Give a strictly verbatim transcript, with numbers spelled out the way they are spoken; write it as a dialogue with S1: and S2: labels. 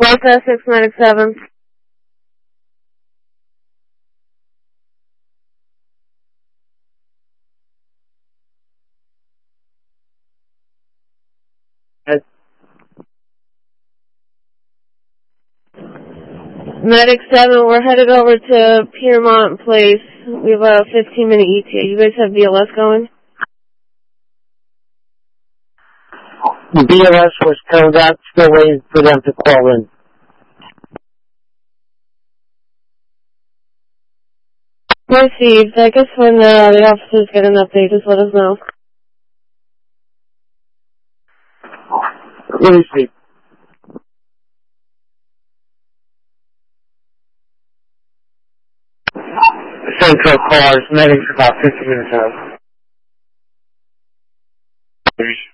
S1: West Essex, Medic seven. Medic seven, we're headed over to Piermont Place. We have a fifteen minute E T A. You guys have B L S going?
S2: The B L S was turned out, still waiting for them to call in.
S1: Received. I guess when uh, the officers get an update, just let us know.
S2: Received. Central cars, medics about fifty minutes out.